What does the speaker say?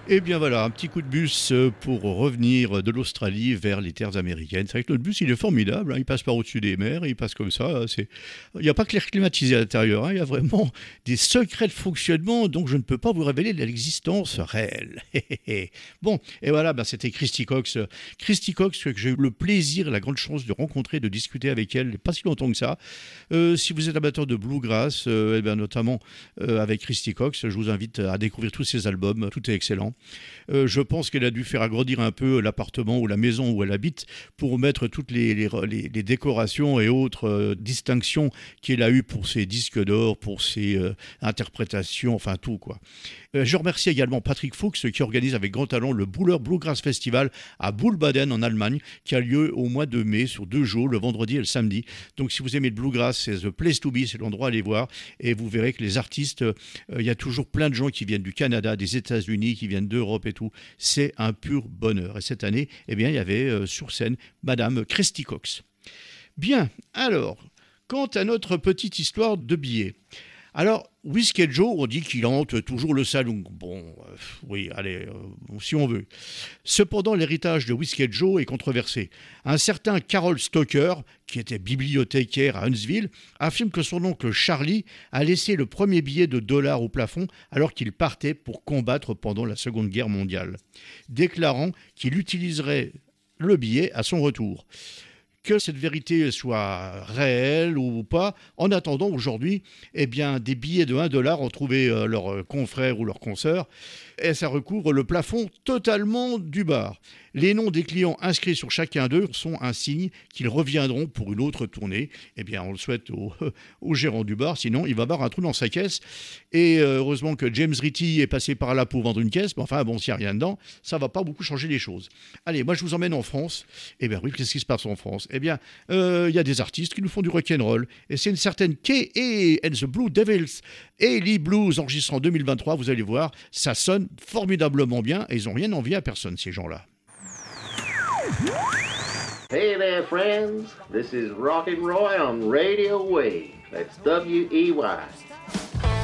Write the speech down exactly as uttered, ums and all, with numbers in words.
Eh bien voilà, un petit coup de bus euh, pour revenir de l'Australie vers les terres américaines. C'est vrai que notre bus, il est formidable, hein, il passe par au-dessus des mers, il passe comme ça. hein, c'est... Il n'y a pas que l'air climatisé à l'intérieur, hein, il y a vraiment des secrets de fonctionnement dont je ne peux pas vous révéler l'existence réelle. Bon, et voilà, ben, c'était Christy Cox. Christy Cox, que j'ai eu le plaisir et la grande chance de rencontrer, de discuter avec elle, il n'y a pas si longtemps que ça. Euh, si vous êtes amateur de bluegrass, euh, eh bien, notamment euh, avec Christy Cox, je vous invite à découvrir tous ses albums, tout est excellent. Euh, je pense qu'elle a dû faire agrandir un peu l'appartement ou la maison où elle habite pour mettre toutes les, les, les, les décorations et autres euh, distinctions qu'elle a eues pour ses disques d'or, pour ses euh, interprétations, enfin tout quoi. Euh, je remercie également Patrick Fuchs qui organise avec grand talent le Buller Bluegrass Festival à Bullbaden en Allemagne qui a lieu au mois de mai sur deux jours, le vendredi et le samedi. Donc si vous aimez le bluegrass, c'est the place to be, c'est l'endroit à aller voir et vous verrez que les artistes, il euh, y a toujours plein de gens qui viennent du Canada, des États-Unis, qui viennent d'Europe et tout. C'est un pur bonheur. Et cette année, eh bien, il y avait euh, sur scène Madame Christy Cox. Bien, alors, quant à notre petite histoire de billets. Alors, Whiskey Joe, on dit qu'il hante toujours le saloon. Bon, euh, oui, allez, euh, si on veut. Cependant, l'héritage de Whiskey Joe est controversé. Un certain Carol Stoker, qui était bibliothécaire à Huntsville, affirme que son oncle Charlie a laissé le premier billet de dollar au plafond alors qu'il partait pour combattre pendant la Seconde Guerre mondiale, déclarant qu'il utiliserait le billet à son retour. Que cette vérité soit réelle ou pas, en attendant aujourd'hui, eh bien, des billets de un dollar ont trouvé euh, leurs confrères ou leurs consoeurs et ça recouvre le plafond totalement du bar. Les noms des clients inscrits sur chacun d'eux sont un signe qu'ils reviendront pour une autre tournée. Eh bien, on le souhaite au, au gérant du bar, sinon il va avoir un trou dans sa caisse. Et euh, heureusement que James Ritty est passé par là pour vendre une caisse, mais enfin, bon, s'il n'y a rien dedans, ça ne va pas beaucoup changer les choses. Allez, moi je vous emmène en France. Eh bien oui, qu'est-ce qui se passe en France ? Eh bien, il euh, y a des artistes qui nous font du rock'n'roll. Et c'est une certaine Kay and the Blue Devils, Hailey Blues, enregistré en deux mille vingt-trois, vous allez voir, ça sonne formidablement bien et ils n'ont rien envie à personne, ces gens-là. Hey there, friends. This is Rockin' Roy on Radio Wave. That's W E Y.